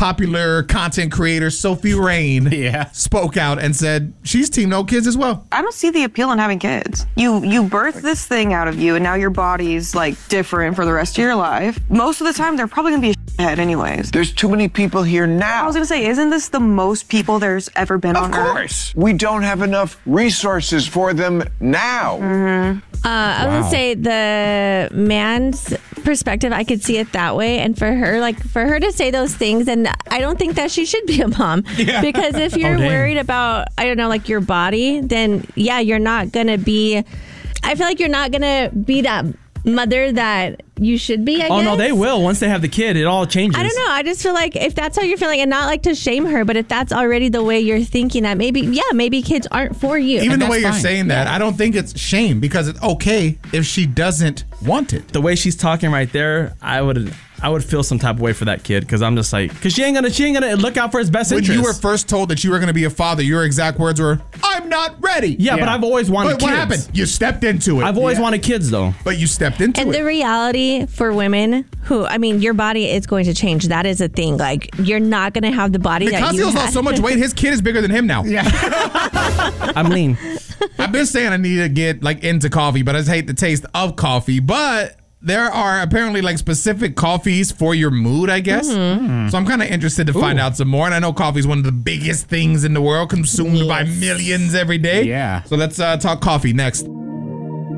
popular content creator Sophie Rain spoke out and said she's team no kids as well. I don't see the appeal in having kids. You birth this thing out of you, and now your body's like different for the rest of your life. Most of the time, they're probably gonna be a head anyways. There's too many people here now. I was gonna say, isn't this the most people there's ever been on Earth? Of course. We don't have enough resources for them now. I would say the man's perspective, I could see it that way. And for her to say those things, and I don't think that she should be a mom. Yeah. Because if you're worried about, I don't know, like your body, then yeah, you're not going to be, I feel like you're not going to be that mother that you should be, I guess. No, they will. Once they have the kid, it all changes. I don't know. I just feel like if that's how you're feeling, and not like to shame her, but if that's already the way you're thinking, that maybe kids aren't for you. Even the way you're saying that, I don't think it's shame, because it's okay if she doesn't want it. The way she's talking right there, I would feel some type of way for that kid, because I'm just like, because she ain't gonna look out for his best interest. When you were first told that you were gonna be a father, your exact words were, "I'm not ready." Yeah, but I've always wanted kids. What happened? You stepped into it. I've always wanted kids, though. But you stepped into it. And the reality for women who, I mean, your body is going to change. That is a thing. Like, you're not going to have the body that you Picassio's lost so much weight, his kid is bigger than him now. Yeah. I'm lean. I've been saying I need to get into coffee, but I just hate the taste of coffee. But there are apparently specific coffees for your mood, I guess. Mm-hmm. So I'm kind of interested to find out some more. And I know coffee is one of the biggest things in the world, consumed by millions every day. Yeah. So let's talk coffee next.